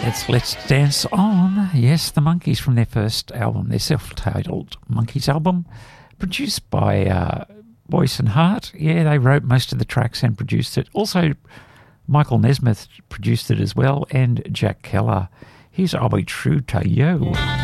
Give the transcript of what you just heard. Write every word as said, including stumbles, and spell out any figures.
It's Let's Dance On. Yes, the Monkees from their first album, their self-titled Monkees album, produced by uh, Boyce and Hart. Yeah, they wrote most of the tracks and produced it. Also, Michael Nesmith produced it as well, and Jack Keller. Here's I'll Be True to You.